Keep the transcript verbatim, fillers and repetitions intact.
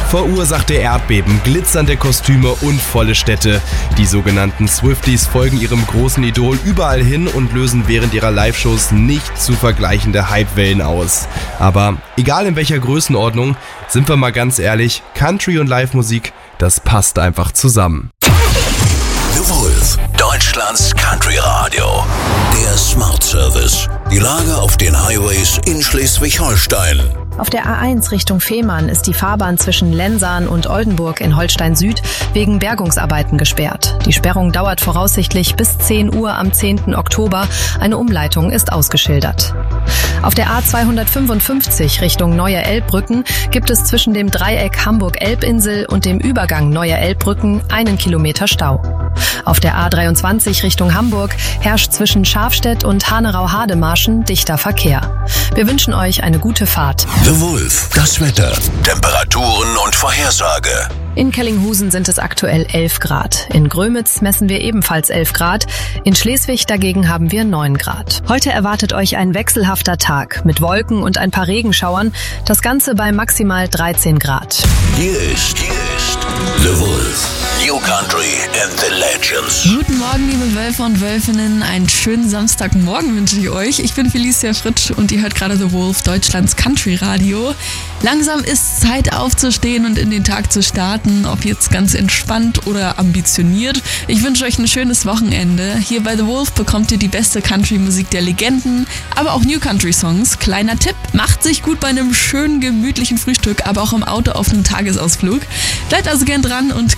Verursachte Erdbeben, glitzernde Kostüme und volle Städte. Die sogenannten Swifties folgen ihrem großen Idol überall hin und lösen während ihrer Live-Shows nicht zu vergleichende Hypewellen aus. Aber egal in welcher Größenordnung, sind wir mal ganz ehrlich, Country und Live-Musik, das passt einfach zusammen. The Wolf, Deutschlands Country Radio. Der Smart Service. Die Lage auf den Highways in Schleswig-Holstein. Auf der A eins Richtung Fehmarn ist die Fahrbahn zwischen Lensahn und Oldenburg in Holstein Süd wegen Bergungsarbeiten gesperrt. Die Sperrung dauert voraussichtlich bis zehn Uhr am zehnten Oktober. Eine Umleitung ist ausgeschildert. Auf der A zweihundertfünfundfünfzig Richtung Neue Elbbrücken gibt es zwischen dem Dreieck Hamburg-Elbinsel und dem Übergang Neue Elbbrücken einen Kilometer Stau. Auf der A dreiundzwanzig Richtung Hamburg herrscht zwischen Schafstedt und Hanerau-Hademarschen dichter Verkehr. Wir wünschen euch eine gute Fahrt. The Wolf, das Wetter, Temperaturen und Vorhersage. In Kellinghusen sind es aktuell elf Grad. In Grömitz messen wir ebenfalls elf Grad. In Schleswig dagegen haben wir neun Grad. Heute erwartet euch ein wechselhafter Tag mit Wolken und ein paar Regenschauern. Das Ganze bei maximal dreizehn Grad. Hier ist, hier ist The Wolf. New Country and the Legends. Guten Morgen, liebe Wölfer und Wölfinnen. Einen schönen Samstagmorgen wünsche ich euch. Ich bin Felicia Fritsch und ihr hört gerade The Wolf, Deutschlands Country Radio. Langsam ist Zeit aufzustehen und in den Tag zu starten, ob jetzt ganz entspannt oder ambitioniert. Ich wünsche euch ein schönes Wochenende. Hier bei The Wolf bekommt ihr die beste Country-Musik der Legenden, aber auch New Country-Songs. Kleiner Tipp, macht sich gut bei einem schönen, gemütlichen Frühstück, aber auch im Auto auf einem Tagesausflug. Bleibt also gern dran und